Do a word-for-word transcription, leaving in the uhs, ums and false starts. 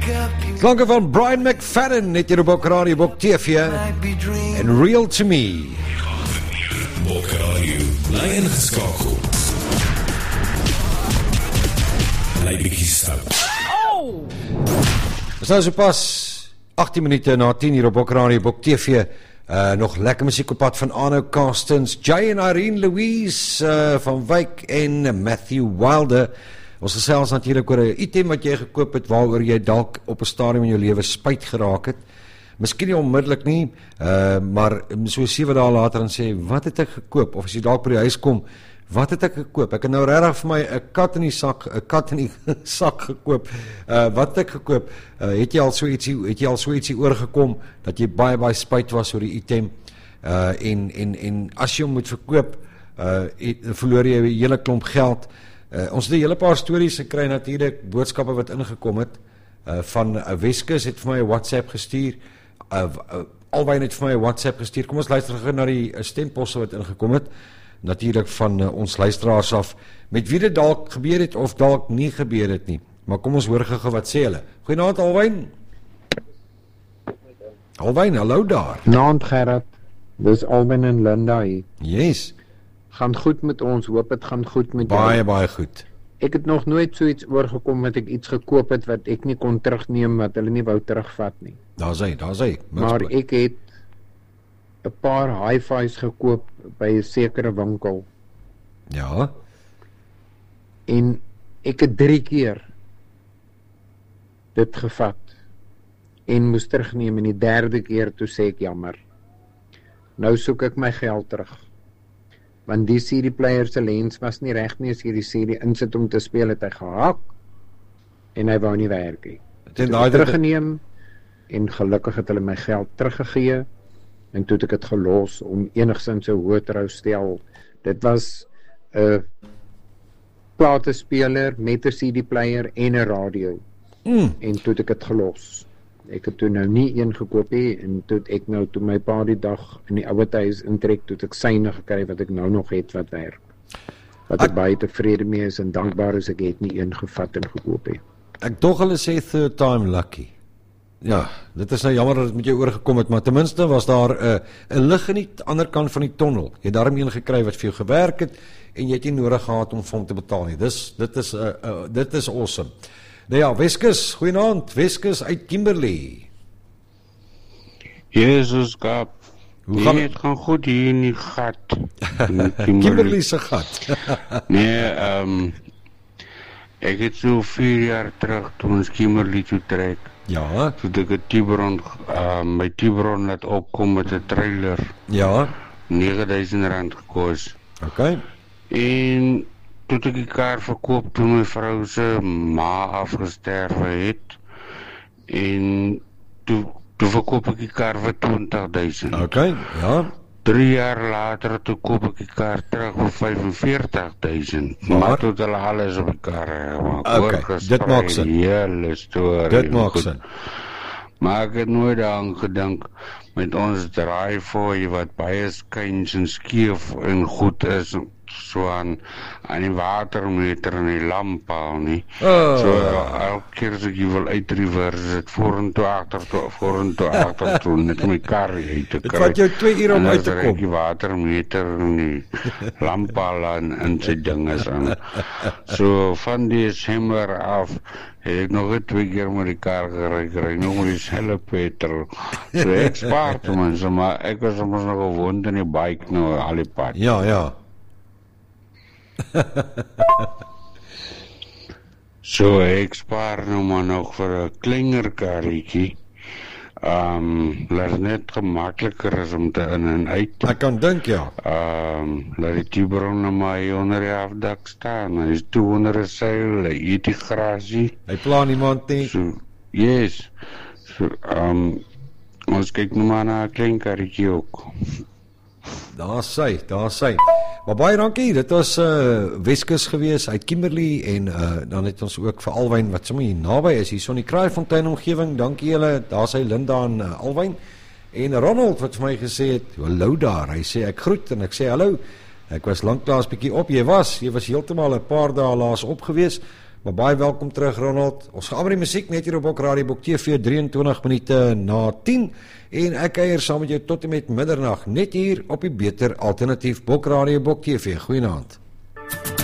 Klanke van Brian McFadden, net hier op Bok Radio, Bok T V en Real to Me. Bok Radio, bly ingeskakel. Bly bietjie stout. Oh! Ons nou so pas agttien minute na tien hier op Bok Radio, Bok T V. Uh, nog lekker muziek op pad van Arno Carstens, Jay en Irene Louise uh, van Wyk en Matthew Wilder. Ons gesels natuurlik oor 'n item wat jy gekoop het waaroor jy dalk op 'n stadium in jou lewe spyt geraak het. Miskien nie onmiddellik nie, uh, maar so sewe dae later dan sê, wat het ek gekoop? Of as jy dalk by die huis kom, wat het ek gekoop? Ek het nou regtig vir my 'n kat in die sak, 'n kat in die sak gekoop. Uh, wat het ek gekoop? Uh, het jy al so ietsie, het jy al so ietsie oorgekom dat jy baie baie spyt was oor die item? Uh, en en en as jy hom moet verkoop, uh, het, verloor jy 'n hele klomp geld. Uh, ons het 'n hele paar stories gekry natuurlik, boodskappe wat ingekom het. Uh, van uh, Weskus het vir my 'n WhatsApp gestuur. Uh, uh, Alwyn het vir my 'n WhatsApp gestuur. Kom ons luister gou na die uh, stemposse wat ingekom het. Natuurlik van uh, ons luisteraars af, met wie dit dalk gebeur het of dalk nie gebeur het nie. Maar kom ons hoor gou wat sê hulle. Goeienaand Alwyn. Alwyn, hallo daar. Naand Gerard, dis Alwyn en Linda hier. Yes. Gaan goed met ons, hoop het gaan goed met baie, jou. Baie, baie goed. Ek het nog nooit so iets oorgekom dat ek iets gekoop het wat ek nie kon terugneem, wat hulle nie wou terugvat nie. Daar is hy, daar is hy. Maar ek het 'n paar hi-fis gekoop by 'n sekere winkel. Ja. En ek het drie keer dit gevat en moes terugneem, en die derde keer toe sê ek jammer. Nou soek ek my geld terug. Want die C D-player se lens was nie reg nie, as jy die C D insit om te speel, het hy gehak en hy wou nie werk nie. Het het teruggeneem en gelukkig het hulle my geld teruggegee en toe het ek het gelos om enigstens 'n hoë trou stel. Dit was 'n platespeler met 'n C D-player en 'n radio. Mm. En toe het ek het gelos. Ek het toe nou nie een gekoop nie, en toe het ek nou toe my pa die dag in die ouer huis intrek, toe het ek syne gekry wat ek nou nog het wat werk. Wat ek, ek baie tevrede mee is en dankbaar is, ek het nie een gevat en gekoop nie. Ek dog hulle sê third time lucky. Ja, dit is nou jammer dat dit met jou oorgekom het, maar ten minste was daar 'n uh, 'n lig aan die ander kant van die tonnel. Jy het daarom een gekry wat vir jou gewerk het en jy het nie nodig gehad om vir hom te betaal nie. Dis dit is 'n uh, uh, dit is awesome. Nou ja, Weskus, goeienaand, Weskus uit Kimberley. Jezus Kap, nee, het gaan goed hier in die gat. In Kimberley. Kimberley se gat. Nee, um, ek het so vier jaar terug, toe ons Kimberley toe trek. Ja. Toe ek het Tiburon, um, my Tiburon laat opkom met 'n trailer. Ja. nege duisend rand gekos. Okay. En toe ek die kar verkoop toe my vrou se ma afgesterwe het, en toe, toe verkoop ek die kar vir twintig duisend. Okay, ja. Drie jaar later toe koop ek die kar terug vir vyfenveertig duisend. Maar, maar toe het hulle alles op die kar okay, dit maak sin. Hele storie. Dit maak sin. Maar ek het nooit daaraan gedink met ons draaifooi wat baie skuins en skeef en goed is, so aan, aan die watermeter en die lampaal nie. Oh. So elke keer as ek jy wil uitreverse, het vorentoe, agtertoe, vorentoe, agtertoe, net om die kar uit te kry. Het vat jou twee uur om uit te kom. En dan die watermeter en die lampaal aan in sy dinges aan. So van Desember af het ek nog twee keer met die kar gery, gery, nog met die selle petrol. So ek spaar toe mense, maar ek was soms nog gewoond in die bike nou al die pad. Ja, ja. So ek spaar nou maar nog vir 'n kleiner karretjie. Um, laat net gemakkeliker is om te in en uit. Ek kan dink, ja. Um, laat die Tiburon nou maar hier onder die afdak staan. Hy is toe onder 'n seil, hy eet die grasie. Hy pla niemand nie. So, yes. So, um, ons kyk nou maar na 'n klein karretjie ook. Daar sy, daar sy. Maar baie dankie, dit was uh, Weskus gewees uit Kimberley en uh, dan het ons ook vir Alwyn wat sommer hier naby is, hier so in die Kraaifontein omgewing. Dankie julle, daar sy Linda en uh, Alwyn. En Ronald wat vir my gesê het, hallo daar, hy sê ek groet en ek sê hallo. Ek was lanklaas bietjie op, jy was, jy was heeltemal 'n paar dae laas op gewees, Maar baie welkom terug, Ronald. Ons gaan met die musiek net hier op Bok Radio Bok T V drieëntwintig minute na tien en ek kuier saam met jou tot en met middernag net hier op die beter alternatief Bok Radio Bok T V. Goeienaand.